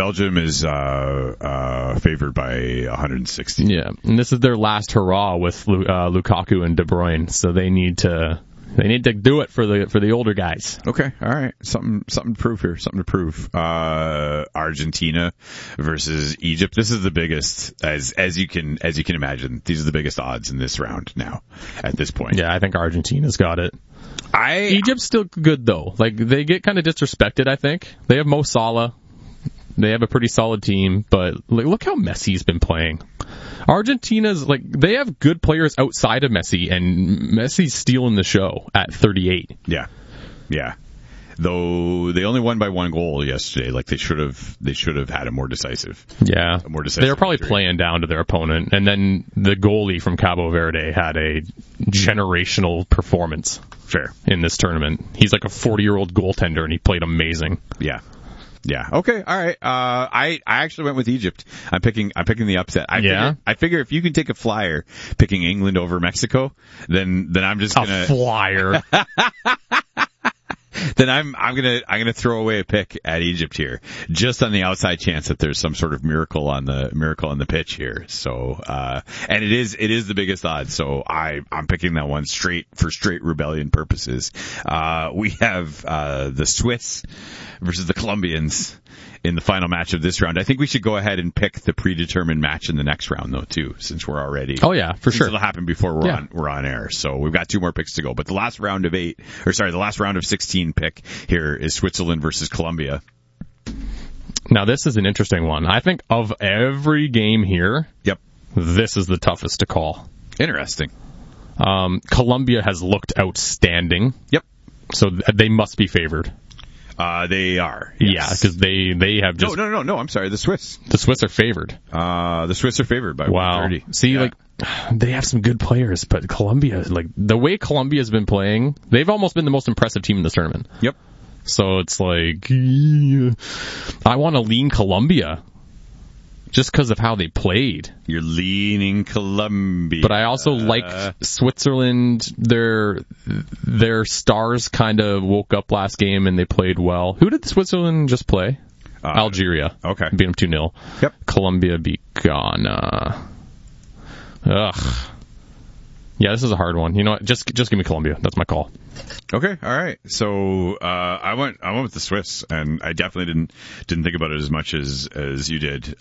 Belgium is favored by 160. Yeah, and this is their last hurrah with Lukaku and De Bruyne, so they need to do it for the older guys. Okay, all right, something to prove here. Something to prove. Argentina versus Egypt. This is the biggest, as you can imagine. These are the biggest odds in this round now. At this point, yeah, I think Argentina's got it. Egypt's still good though. Like they get kind of disrespected. I think they have Mo Salah. They have a pretty solid team, but look how Messi's been playing. Argentina's they have good players outside of Messi, and Messi's stealing the show at 38. Yeah. Though they only won by 1 goal yesterday, they should have had a more decisive. Yeah, they were probably playing down to their opponent, and then the goalie from Cabo Verde had a generational performance. Fair in this tournament. He's like a 40-year-old goaltender, and he played amazing. Yeah. Okay. All right. I actually went with Egypt. I'm picking the upset. I figure if you can take a flyer picking England over Mexico, then I'm just gonna a flyer. Then I'm gonna throw away a pick at Egypt here, just on the outside chance that there's some sort of miracle on the pitch here. So, and it is the biggest odds. So I'm picking that one for straight rebellion purposes. We have the Swiss versus the Colombians in the final match of this round. I think we should go ahead and pick the predetermined match in the next round, though, too, since we're already. Oh yeah, for sure. It'll happen before we're on air. So we've got 2 more picks to go. But the last round of 16 pick here is Switzerland versus Colombia. Now this is an interesting one. I think of every game here, this is the toughest to call. Interesting. Colombia has looked outstanding. Yep. So they must be favored. They are. Yes. Yeah, because they have just... No, I'm sorry, the Swiss. The Swiss are favored. The Swiss are favored by 130. See, they have some good players, but Colombia, the way Colombia's been playing, they've almost been the most impressive team in this tournament. Yep. So it's I want to lean Colombia. Just because of how they played. You're leaning Colombia. But I also like Switzerland. Their stars kind of woke up last game and they played well. Who did Switzerland just play? Algeria. Okay. Beat them 2-0. Yep. Colombia beat Ghana. Ugh. Yeah, this is a hard one. You know what? Just give me Colombia. That's my call. Okay, all right. So I went with the Swiss, and I definitely didn't think about it as much as you did.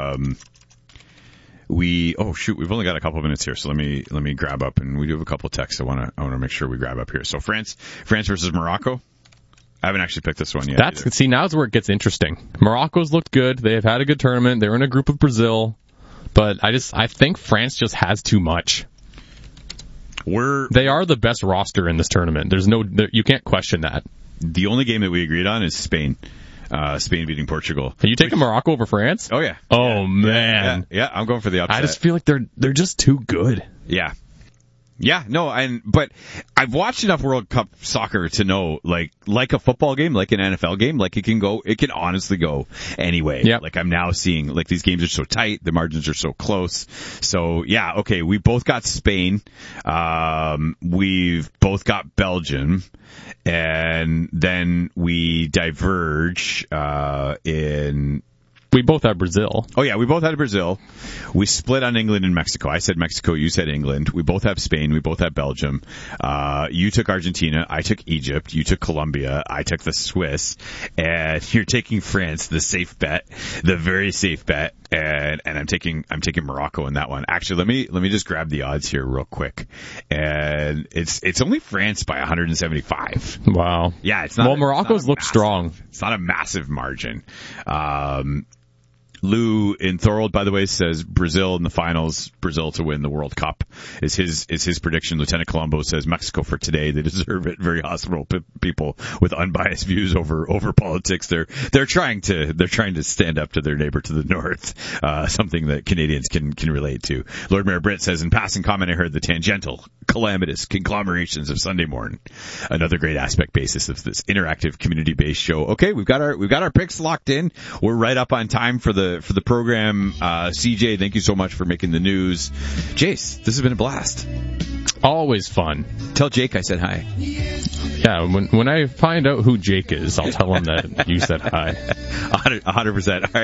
We've only got a couple of minutes here, so let me grab up, and we do have a couple of texts. I want to make sure we grab up here. So France versus Morocco. I haven't actually picked this one yet. Now is where it gets interesting. Morocco's looked good. They have had a good tournament. They're in a group with Brazil, but I think France just has too much. They are the best roster in this tournament. You can't question that. The only game that we agreed on is Spain. Spain beating Portugal. Are you taking Morocco over France? Oh yeah. Oh man. Yeah, I'm going for the upset. I just feel like they're just too good. Yeah. Yeah, no, but I've watched enough World Cup soccer to know, like a football game, like an NFL game, it can honestly go anyway. Yeah. I'm now seeing, these games are so tight, the margins are so close. So, yeah, okay, we both got Spain, we've both got Belgium, and then we diverge, We both have Brazil. Oh, yeah, we both had Brazil. We split on England and Mexico. I said Mexico, you said England. We both have Spain. We both have Belgium. You took Argentina. I took Egypt. You took Colombia. I took the Swiss. And you're taking France, the safe bet, the very safe bet. And I'm taking Morocco in that one. Actually, let me just grab the odds here real quick. And it's only France by 175. Wow. Yeah, it's not. Well, Morocco's looked strong. It's not a massive margin. Lou in Thorold, by the way, says Brazil in the finals, Brazil to win the World Cup is his prediction. Lieutenant Colombo says Mexico for today. They deserve it. Very hospitable people with unbiased views over politics. They're trying to stand up to their neighbor to the north, something that Canadians can relate to. Lord Mayor Britt says, in passing comment, I heard the tangential, calamitous conglomerations of Sunday morning. Another great aspect basis of this interactive community-based show. Okay, we've got our picks locked in. We're right up on time for the program. CJ, thank you so much for making the news. Jace, this has been a blast. Always fun. Tell Jake I said hi. Yeah, when I find out who Jake is, I'll tell him that you said hi. 100%. All right.